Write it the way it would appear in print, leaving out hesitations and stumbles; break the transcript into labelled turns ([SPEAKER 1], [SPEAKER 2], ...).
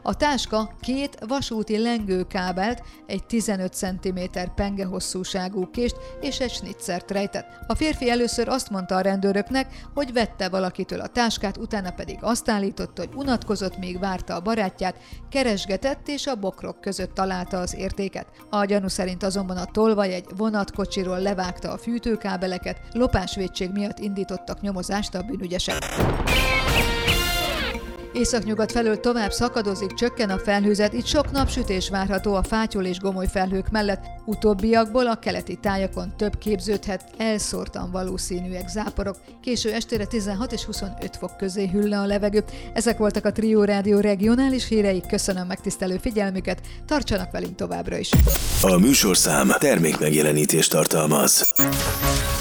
[SPEAKER 1] A táska 2 vasúti lengőkábelt, egy 15 cm penge hosszúságú kést és egy snitzert rejtett. A férfi először azt mondta a rendőröknek, hogy vette valakitől a táskát, utána pedig azt állította, hogy unatkozott, míg várta a barátját, keresgetett és a bokrok között találta az értéket. A gyanú szerint azonban a tolvaj egy vonatkocsiról levágta a fűtőkábeleket, lopásvétség miatt indítottak nyomozást a bűnügyesek. Északnyugat felől tovább szakadozik, csökken a felhőzet, itt sok napsütés várható a fátyol és gomoly felhők mellett. Utóbbiakból a keleti tájakon több képződhet, elszórtan valószínűek záporok. Késő estére 16 és 25 fok közé hűl le a levegő. Ezek voltak a Trio Rádió regionális hírei, köszönöm megtisztelő figyelmüket, tartsanak velünk továbbra is.
[SPEAKER 2] A műsorszám termékmegjelenítést tartalmaz.